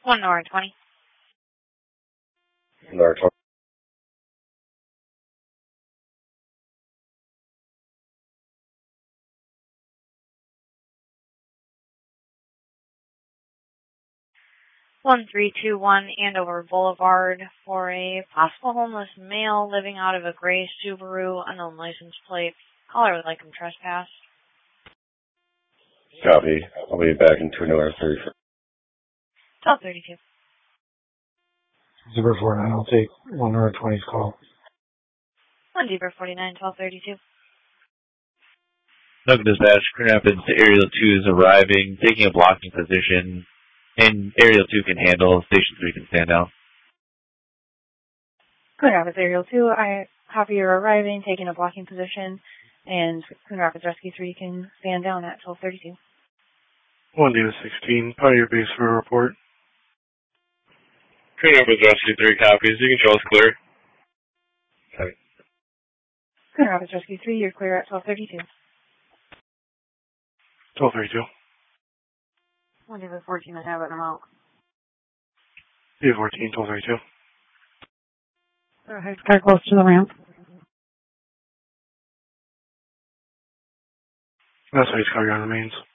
1 Nora 20. Nora 20. 1321 Andover Boulevard for a possible homeless male living out of a gray Subaru, unknown license plate. Caller would like him trespass. Copy. I'll be back in 2 Nora 34. 1232. Zebra 49, I'll take 1 Nora 20's call. 1 Zebra 49, 1232. Local dispatch, Grand Rapids Aerial 2 is arriving, taking a blocking position, and Aerial 2 can handle, Station 3 can stand down. Grand Rapids Aerial 2, I copy your arriving, taking a blocking position, and Grand Rapids Rescue 3 can stand down at 1232. 1 Diva 16, part of your base for a report. Grand Rapids Rescue 3 copies. You can show us clear. Copy. Grand Rapids Rescue 3, you're clear at 1232. 1232. 1 Diva 14, I have it remote. Diva 14, 1232. Car close to the ramp. That's how his car remains.